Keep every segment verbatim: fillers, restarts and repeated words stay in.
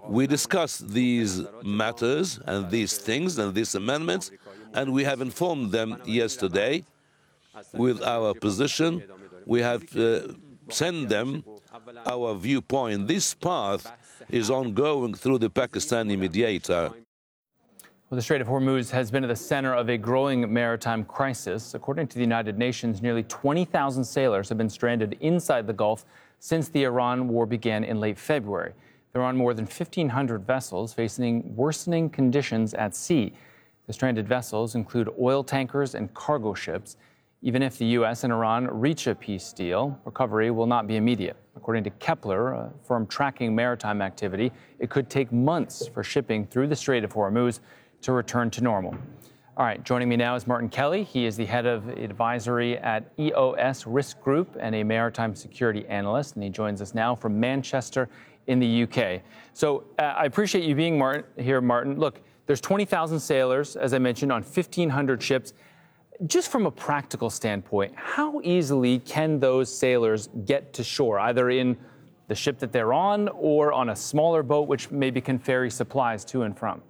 We discussed these matters and these things and these amendments, and we have informed them yesterday with our position. We have uh, sent them our viewpoint. This path is ongoing through the Pakistani mediator. Well, the Strait of Hormuz has been at the center of a growing maritime crisis. According to the United Nations, nearly twenty thousand sailors have been stranded inside the Gulf since the Iran war began in late February. There are on more than fifteen hundred vessels facing worsening conditions at sea. The stranded vessels include oil tankers and cargo ships. Even if the U S and Iran reach a peace deal, recovery will not be immediate. According to Kepler, a firm tracking maritime activity, it could take months for shipping through the Strait of Hormuz to return to normal. All right, joining me now is Martin Kelly. He is the head of advisory at E O S Risk Group and a maritime security analyst, and he joins us now from Manchester in the U K. So uh, I appreciate you being Martin, here, Martin. Look, there's twenty thousand sailors, as I mentioned, on fifteen hundred ships. Just from a practical standpoint, how easily can those sailors get to shore, either in the ship that they're on or on a smaller boat, which maybe can ferry supplies to and from?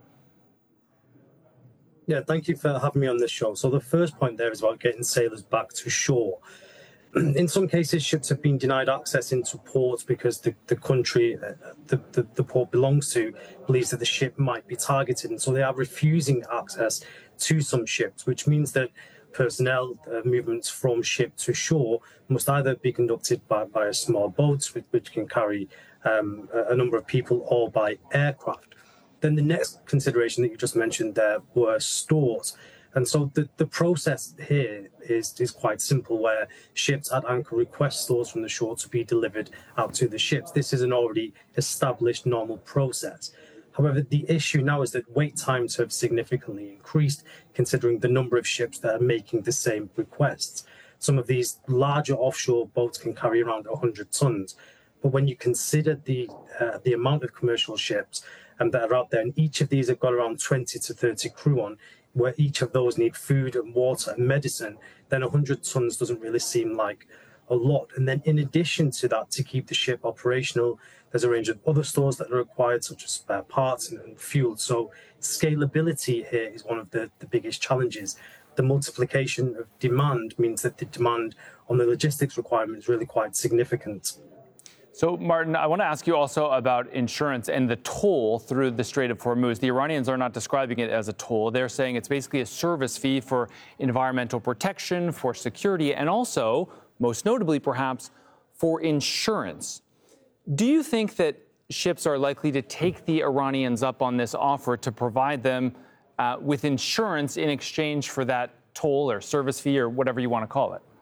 Yeah, thank you for having me on this show. So the first point there is about getting sailors back to shore. In some cases, ships have been denied access into ports because the, the country uh, the, the, the port belongs to believes that the ship might be targeted. And so they are refusing access to some ships, which means that personnel uh, movements from ship to shore must either be conducted by, by a small boat, which, which can carry um, a, a number of people, or by aircraft. Then the next consideration that you just mentioned there were stores. And so the, the process here is, is quite simple, where ships at anchor request stores from the shore to be delivered out to the ships. This is an already established normal process. However, the issue now is that wait times have significantly increased, considering the number of ships that are making the same requests. Some of these larger offshore boats can carry around one hundred tons. But when you consider the uh, the amount of commercial ships um, that are out there, and each of these have got around twenty to thirty crew on, where each of those need food and water and medicine, then one hundred tons doesn't really seem like a lot. And then in addition to that, to keep the ship operational, there's a range of other stores that are required, such as spare parts and, and fuel. So scalability here is one of the, the biggest challenges. The multiplication of demand means that the demand on the logistics requirement is really quite significant. So, Martin, I want to ask you also about insurance and the toll through the Strait of Hormuz. The Iranians are not describing it as a toll. They're saying it's basically a service fee for environmental protection, for security, and also, most notably perhaps, for insurance. Do you think that ships are likely to take the Iranians up on this offer to provide them uh, with insurance in exchange for that toll or service fee or whatever you want to call it?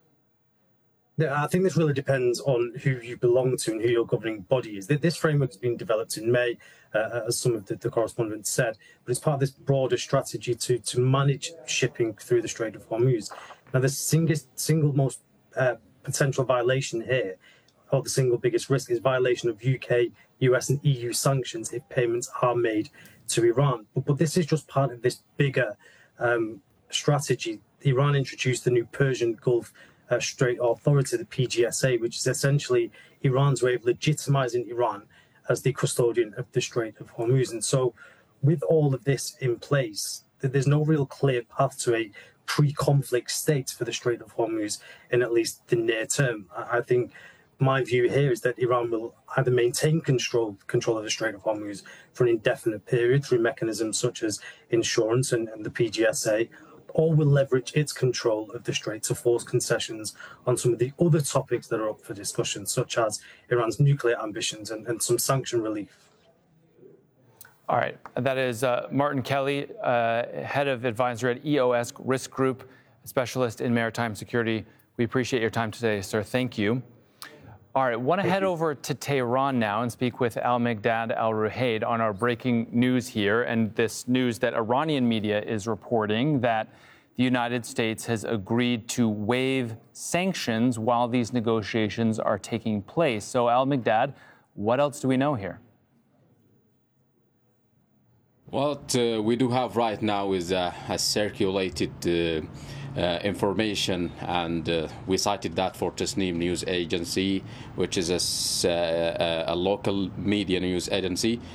Yeah, I think this really depends on who you belong to and who your governing body is. This framework has been developed in May, uh, as some of the, the correspondents said, but it's part of this broader strategy to, to manage shipping through the Strait of Hormuz. Now, the single, single most uh, potential violation here, or the single biggest risk, is violation of U K, U S and E U sanctions if payments are made to Iran. But, but this is just part of this bigger um, strategy. Iran introduced the new Persian Gulf uh, Strait Authority, the P G S A, which is essentially Iran's way of legitimizing Iran as the custodian of the Strait of Hormuz. And so with all of this in place, there's no real clear path to a pre-conflict state for the Strait of Hormuz in at least the near term. I think my view here is that Iran will either maintain control control of the Strait of Hormuz for an indefinite period through mechanisms such as insurance and, and the P G S A, or will leverage its control of the Strait to force concessions on some of the other topics that are up for discussion, such as Iran's nuclear ambitions and, and some sanction relief. All right. That is uh, Martin Kelly, uh, head of advisory at E O S Risk Group, specialist in maritime security. We appreciate your time today, sir. Thank you. All right, want to head over to Tehran now and speak with Al-Migdad Al-Ruhaid on our breaking news here, and this news that Iranian media is reporting that the United States has agreed to waive sanctions while these negotiations are taking place. So, Al-Migdad, what else do we know here? What uh, we do have right now is uh, a circulated uh, uh, information, and uh, we cited that for Tasnim News Agency, which is a, uh, a local media news agency.